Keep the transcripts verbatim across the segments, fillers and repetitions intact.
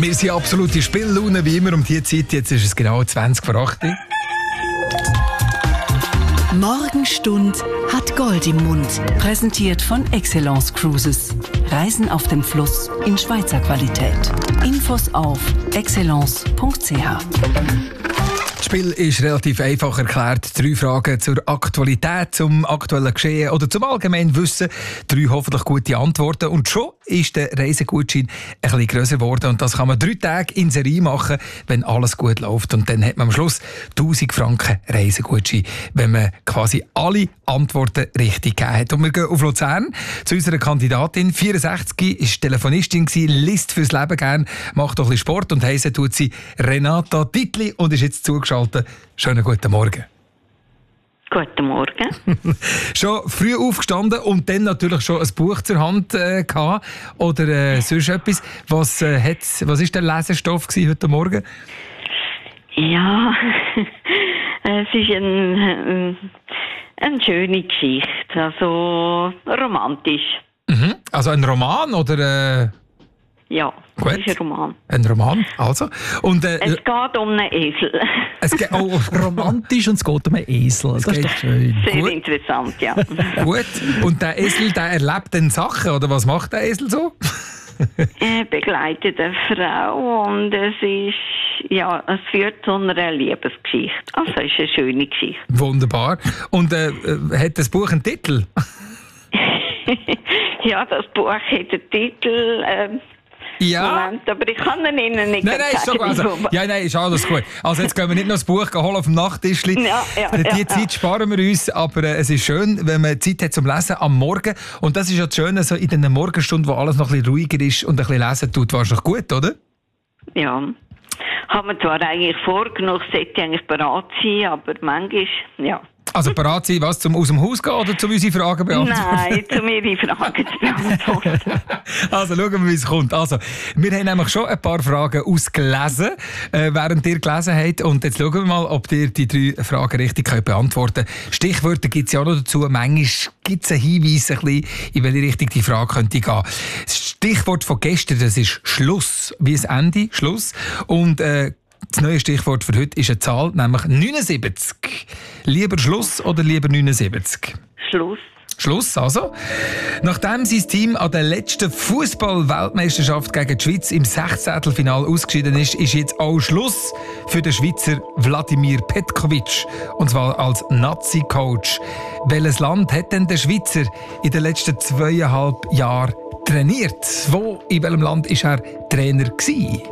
Wir sind absolute Spiellaune, wie immer um diese Zeit. Jetzt ist es genau zwanzig vor acht. Morgenstund hat Gold im Mund. Präsentiert von Excellence Cruises. Reisen auf dem Fluss in Schweizer Qualität. Infos auf excellence punkt c h. Das Spiel ist relativ einfach erklärt. Drei Fragen zur Aktualität, zum aktuellen Geschehen oder zum allgemeinen Wissen. Drei hoffentlich gute Antworten. Und schon ist der Reisegutschein ein bisschen grösser geworden. Und das kann man drei Tage in Serie machen, wenn alles gut läuft. Und dann hat man am Schluss tausend Franken Reisegutschein, wenn man quasi alle Antworten richtig gegeben hat. Und wir gehen auf Luzern zu unserer Kandidatin. vierundsechzig, ist Telefonistin gewesen, liest fürs Leben gern, macht doch ein bisschen Sport und heisst tut sie Renata Titli und ist jetzt zugeschaltet. Schönen guten Morgen. Guten Morgen. Schon früh aufgestanden und dann natürlich schon ein Buch zur Hand äh, gehabt oder äh, sonst etwas. Was, äh, hat, was ist der Lesestoff gewesen heute Morgen? Ja, es ist ein, eine schöne Geschichte, also romantisch. Mhm. Also ein Roman oder... Äh Ja, Gut. es ist ein Roman. Ein Roman, also. Und, äh, Es geht um einen Esel. es geht, oh, Romantisch und es geht um einen Esel. Das ist doch schön. Sehr Gut. interessant, ja. Gut. Und der Esel, der erlebt dann Sachen, oder was macht der Esel so? Er begleitet eine Frau und es ist, ja, es führt zu einer Liebesgeschichte. Also es ist eine schöne Geschichte. Wunderbar. Und äh, äh, hat das Buch einen Titel? Ja, das Buch hat den Titel... Ähm, Ja. Moment, aber ich kann ihn Ihnen nicht Nein, nein, ist schon gut. Also, ja, nein, ist alles gut. Also jetzt gehen wir nicht noch das Buch holen auf dem Nachttischli. Ja, ja, die ja, Zeit ja. sparen wir uns, aber äh, es ist schön, wenn man Zeit hat zum Lesen am Morgen. Und das ist ja das Schöne, so in den Morgenstunden, wo alles noch ein bisschen ruhiger ist und ein bisschen lesen tut, wahrscheinlich gut, oder? Ja. Haben wir zwar eigentlich vorgenommen, es sollte eigentlich bereit sein, aber manchmal, ja. Also bereit sein, was, zum aus dem Haus gehen oder zum unsere Fragen beantworten? Nein, zu mir die Fragen zu beantworten. Also schauen wir, wie es kommt. Also, wir haben nämlich schon ein paar Fragen ausgelesen, äh, während ihr gelesen habt. Und jetzt schauen wir mal, ob ihr die drei Fragen richtig könnt beantworten könnt. Stichwörter gibt es ja auch noch dazu. Manchmal gibt es einen Hinweis, ein bisschen, in welche Richtung die Frage könnte gehen. Das Stichwort von gestern, das ist Schluss. Wie das Ende, Schluss. Und äh, das neue Stichwort für heute ist eine Zahl, nämlich neunundsiebzig. Lieber Schluss oder lieber neunundsiebzig? Schluss. Schluss, also. Nachdem sein Team an der letzten Fußball-Weltmeisterschaft gegen die Schweiz im Sechzehntelfinale ausgeschieden ist, ist jetzt auch Schluss für den Schweizer Wladimir Petkovic. Und zwar als Nazi-Coach. Welches Land hat denn der Schweizer in den letzten zweieinhalb Jahren trainiert? Wo, in welchem Land war er Trainer gewesen?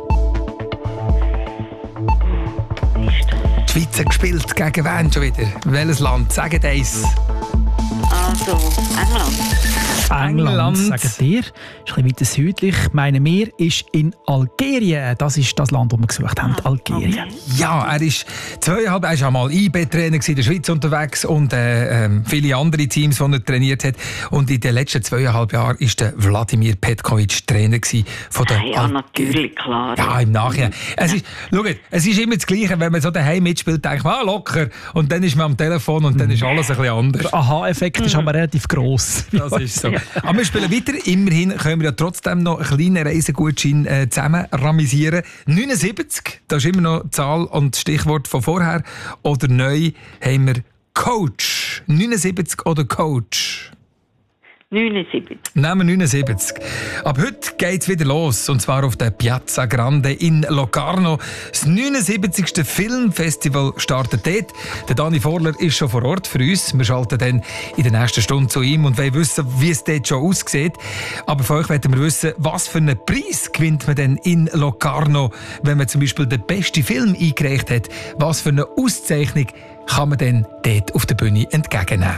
Die Schweiz hat gespielt. Gegen wen schon wieder? Welches Land? Sagt eins. Also, England. England, England. sagt ihr. Ist ein bisschen weiter südlich. Meine Meer ist in Algerien. Das ist das Land, das wir gesucht haben. Algerien. Ja, er ist zweieinhalb, er ist auch mal I B-Trainer in der Schweiz unterwegs und äh, ähm, viele andere Teams, die er trainiert hat. Und in den letzten zweieinhalb Jahren war der Wladimir Petkovic Trainer von der Ja, Algerien. natürlich, klar. Ja, im Nachhinein. Es ist, schaut, es ist immer das Gleiche, wenn man so daheim mitspielt, denkt man, ah, locker. Und dann ist man am Telefon und dann ist alles ein bisschen anders. Der Aha-Effekt ist aber relativ gross. Das ist so. Aber wir spielen weiter. Immerhin können wir ja trotzdem noch einen kleinen Reisegutschein äh, zusammen ramisieren. neunundsiebzig, das ist immer noch die Zahl und das Stichwort von vorher. Oder neu haben wir Coach. neunundsiebzig oder Coach? neunundsiebzig. Nehmen wir neunundsiebzig. Ab heute geht es wieder los, und zwar auf der Piazza Grande in Locarno. Das neunundsiebzigste Filmfestival startet dort. Der Dani Vorler ist schon vor Ort für uns. Wir schalten dann in der nächsten Stunde zu ihm und wollen wissen, wie es dort schon aussieht. Aber von euch wollen wir wissen, was für einen Preis gewinnt man denn in Locarno, wenn man zum Beispiel den besten Film eingereicht hat. Was für eine Auszeichnung kann man denn dort auf der Bühne entgegennehmen?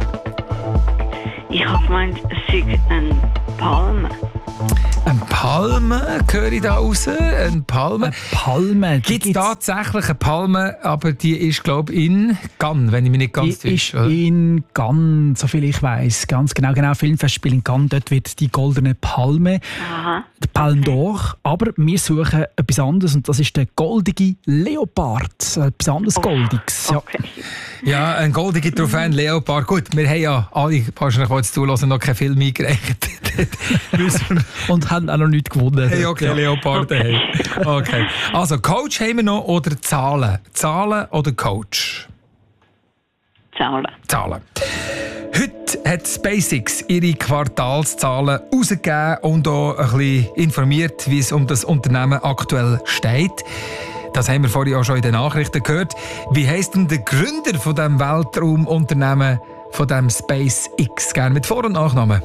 Ich habe gemeint, es sei ein Palme. Eine Palme, höre ich da raus? Eine Palme. Eine Palme. die Gibt es gibt's- tatsächlich eine Palme, aber die ist, glaube ich, in Cannes, wenn ich mich nicht ganz Die ist täusche. oder? in Cannes, soviel ich weiss. Ganz genau, genau. Filmfestspiel in Cannes. Dort wird die goldene Palme, Aha. der Palme d'Or. Aber wir suchen etwas anderes und das ist der goldige Leopard. Etwas anderes Goldiges. Ja. Okay. Ja, ein goldiger Trophäen, Leopard. Gut, wir haben ja alle, wahrscheinlich, die jetzt zulassen, noch keinen Film eingereicht. Müssen wir- Und haben auch noch nichts gewonnen. Hey, okay, ja. Leoparden. Hey. Okay. Also, Coach haben wir noch oder Zahlen? Zahlen oder Coach? Zahlen. Zahlen. Heute hat SpaceX ihre Quartalszahlen herausgegeben und auch ein bisschen informiert, wie es um das Unternehmen aktuell steht. Das haben wir vorhin auch schon in den Nachrichten gehört. Wie heisst denn der Gründer von diesem Weltraumunternehmen, von dem SpaceX? Gerne mit Vor- und Nachnamen.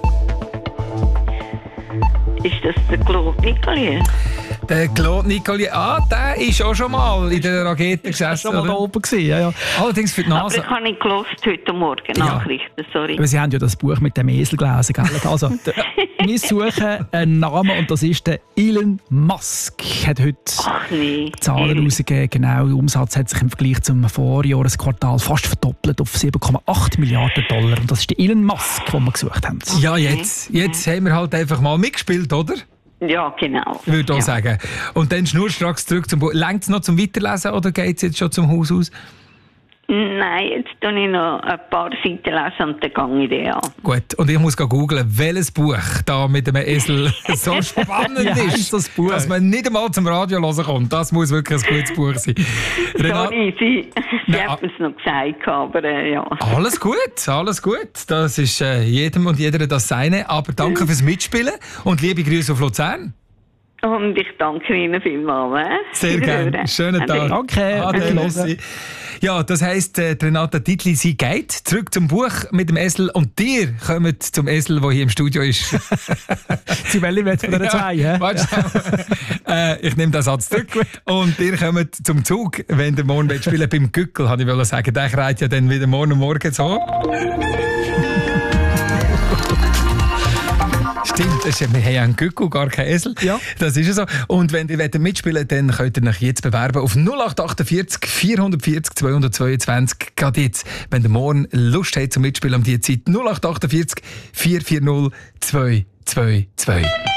Ist das der Claude Nicolai? Der Claude Nicolai, ah, der ist auch schon mal in der Rakete gesessen. schon mal da oben gewesen, ja, ja. Allerdings für die NASA. Aber ich habe nicht gehört heute Morgen Nachrichten, sorry. Aber Sie haben ja das Buch mit dem Esel gelesen, gell? Also, der, wir suchen einen Namen und das ist der Elon Musk. Hat heute Ach nee. Zahlen rausgegeben. Genau, der Umsatz hat sich im Vergleich zum Vorjahresquartal fast verdoppelt auf sieben Komma acht Milliarden Dollar. Und das ist der Elon Musk, den wir gesucht haben. Ja, jetzt, jetzt haben wir halt einfach mal mitgespielt, oder? Ja, genau. Würde ich auch ja. sagen. Und dann schnurstracks zurück zum Buch. Längt es noch zum Weiterlesen oder geht es jetzt schon zum Haus aus? Nein, jetzt tue ich noch ein paar Seiten lesen und dann gehe ich den an. Gut, und ich muss googeln, welches Buch da mit dem Esel so spannend Wie heisst ist, das Buch? dass man nicht einmal zum Radio hören kommt. Das muss wirklich ein gutes Buch sein. Renat- Sorry, Sie, Sie Nein, haben es noch gesagt, aber äh, ja. Alles gut, alles gut. Das ist äh, jedem und jeder das Seine. Aber danke fürs Mitspielen und liebe Grüße auf Luzern. Und ich danke Ihnen vielmals. Äh? Sehr gerne. Schönen Tag. Danke. Ade, merci. Ja, das heisst, äh, Renata Titli, sie geht zurück zum Buch mit dem Esel und dir kommt zum Esel, der hier im Studio ist. Sie wollen jetzt von der zwei, hä? Warte äh, ich nehme den Satz zurück. Und ihr kommt zum Zug, wenn der morgen spielen beim Gückel, habe ich wollen sagen. Der schreit ja dann wieder morgen und morgen so. Stimmt, das ist, wir haben ja einen Gückel, gar keinen Esel. Ja. Das ist ja so. Und wenn ihr mitspielen wollt, dann könnt ihr euch jetzt bewerben auf null acht achtundvierzig vierhundertvierzig zweihundertzweiundzwanzig. Gerade jetzt, wenn ihr morgen Lust habt zum Mitspielen um diese Zeit. null acht achtundvierzig vier vier null zwei zwei zwei.